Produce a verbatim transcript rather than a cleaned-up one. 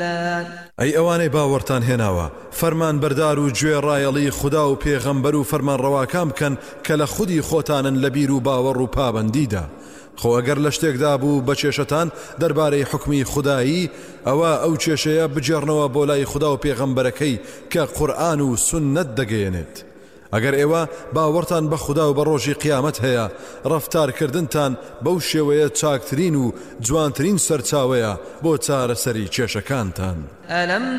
ئەی ئەوانەی باوەڕتان هێناوە فەرمان بەردار و گوێ ڕایەڵی خوددا و پێغەمبەر و فەرمان ڕەواکان بکەن کە لە خودی خۆتانن لە بیر و باوەڕ و پابەندیدا خۆ ئەگەر لە شتێکدا بوو بە کێشەتان دەربارەی حکمی خودایی ئەوە ئەو کێشەیە بجێڕنەوە بۆ لای خوددا و پێغەمبەرەکەی کە قورئان و سوننەت دەگەیەنێت ئەگەر ئێوە باوەڕتان بە خوددا و بە ڕۆژی قیامەت هەیە ڕەفتارکردنتان بەو شێوەیە چاکترین و جوانترین سەرچاوەیە بۆ چارەسەری کێشەکانتان. ئەلەم